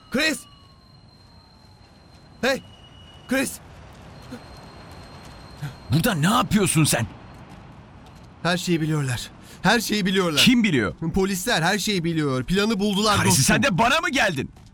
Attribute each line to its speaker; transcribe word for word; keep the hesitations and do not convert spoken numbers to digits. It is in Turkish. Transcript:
Speaker 1: Chris! Hey! Chris!
Speaker 2: Burada ne yapıyorsun sen?
Speaker 1: Her şeyi biliyorlar. Her şeyi biliyorlar.
Speaker 2: Kim biliyor?
Speaker 1: Polisler her şeyi biliyor. Planı buldular
Speaker 2: Karısı
Speaker 1: dostum.
Speaker 2: sen de bana mı geldin?